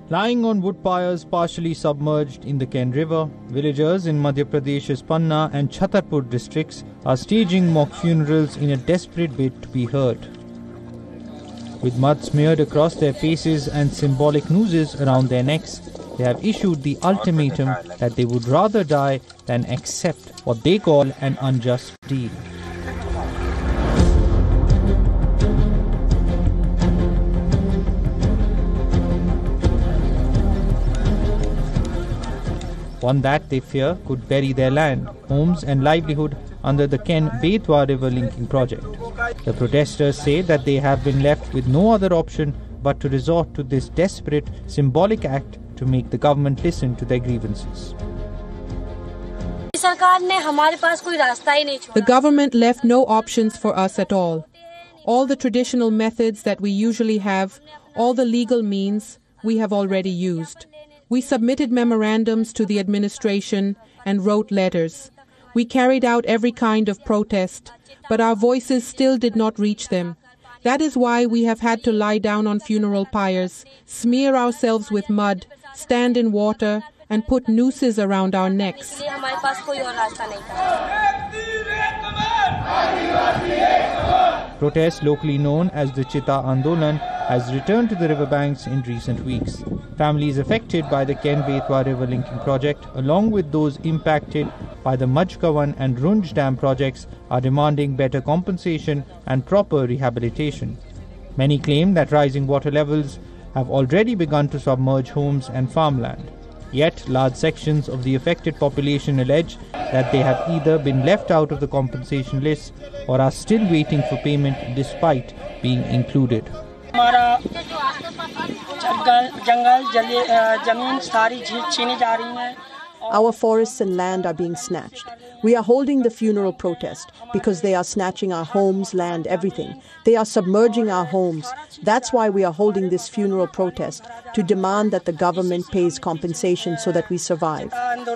Lying on wood piles partially submerged in the Ken River, villagers in Madhya Pradesh's Panna and Chhatarpur districts are staging mock funerals in a desperate bid to be heard. With mud smeared across their faces and symbolic nooses around their necks, they have issued the ultimatum that they would rather die than accept what they call an unjust deal. One that they fear could bury their land, homes and livelihood under the Ken-Betwa river linking project. The protesters say that they have been left with no other option but to resort to this desperate symbolic act to make the government listen to their grievances. The government left no options for us at all. All the traditional methods that we usually have, all the legal means, we have already used. We submitted memorandums to the administration and wrote letters. We carried out every kind of protest, but our voices still did not reach them. That is why we have had to lie down on funeral pyres, smear ourselves with mud, stand in water, and put nooses around our necks. Protest, locally known as the Chita Andolan, has returned to the riverbanks in recent weeks. Families affected by the Ken-Betwa river linking project, along with those impacted by the Majkawan and Runj dam projects, are demanding better compensation and proper rehabilitation. Many claim that rising water levels have already begun to submerge homes and farmland. Yet, large sections of the affected population allege that they have either been left out of the compensation list or are still waiting for payment despite being included. Our forests and land are being snatched. We are holding the funeral protest because they are snatching our homes, land, everything. They are submerging our homes. That's why we are holding this funeral protest, to demand that the government pays compensation so that we survive.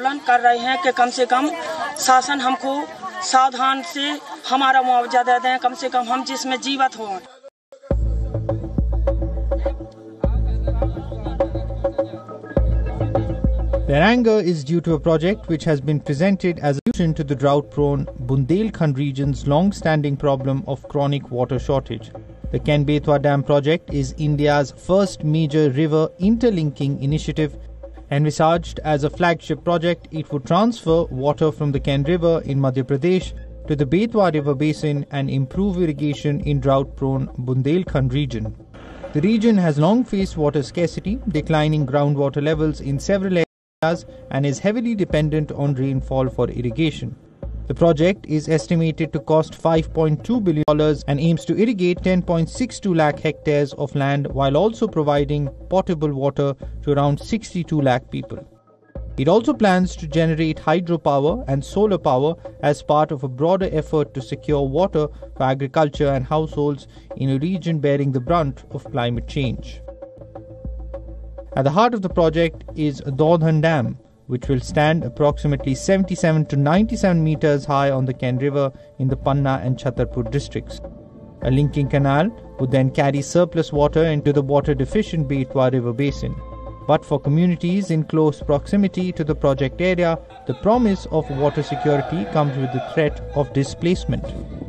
Their anger is due to a project which has been presented as a solution to the drought-prone Bundelkhand region's long-standing problem of chronic water shortage. The Ken-Betwa Dam project is India's first major river interlinking initiative. Envisaged as a flagship project, it would transfer water from the Ken River in Madhya Pradesh to the Betwa River basin and improve irrigation in drought-prone Bundelkhand region. The region has long faced water scarcity, declining groundwater levels in several areas, and is heavily dependent on rainfall for irrigation. The project is estimated to cost $5.2 billion and aims to irrigate 10.62 lakh hectares of land while also providing potable water to around 62 lakh people. It also plans to generate hydropower and solar power as part of a broader effort to secure water for agriculture and households in a region bearing the brunt of climate change. At the heart of the project is Daudhan Dam, which will stand approximately 77 to 97 meters high on the Ken River in the Panna and Chhatarpur districts. A linking canal would then carry surplus water into the water-deficient Betwa River basin. But for communities in close proximity to the project area, the promise of water security comes with the threat of displacement.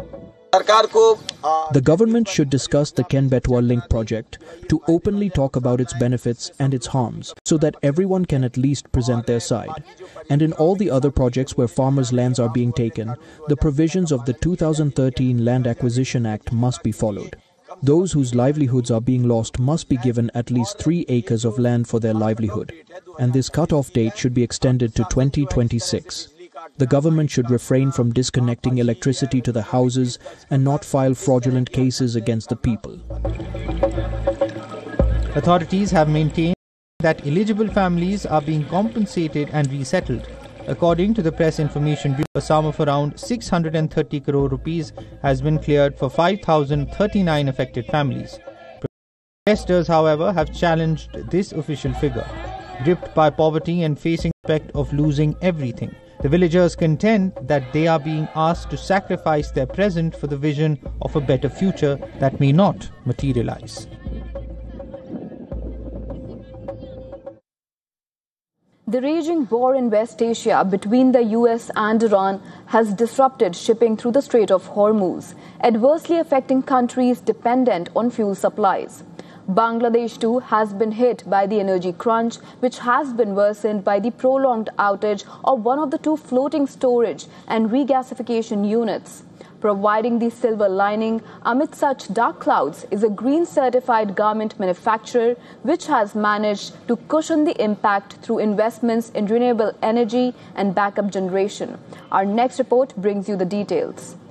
The government should discuss the Ken-Betwa Link project to openly talk about its benefits and its harms so that everyone can at least present their side. And in all the other projects where farmers' lands are being taken, the provisions of the 2013 Land Acquisition Act must be followed. Those whose livelihoods are being lost must be given at least 3 acres of land for their livelihood. And this cut-off date should be extended to 2026. The government should refrain from disconnecting electricity to the houses and not file fraudulent cases against the people. Authorities have maintained that eligible families are being compensated and resettled. According to the Press Information Bureau, a sum of around 630 crore rupees has been cleared for 5,039 affected families. Protesters, however, have challenged this official figure. Gripped by poverty and facing the prospect of losing everything, the villagers contend that they are being asked to sacrifice their present for the vision of a better future that may not materialize. The raging war in West Asia between the US and Iran has disrupted shipping through the Strait of Hormuz, adversely affecting countries dependent on fuel supplies. Bangladesh too has been hit by the energy crunch, which has been worsened by the prolonged outage of one of the two floating storage and regasification units. Providing the silver lining amid such dark clouds is a green certified garment manufacturer which has managed to cushion the impact through investments in renewable energy and backup generation. Our next report brings you the details.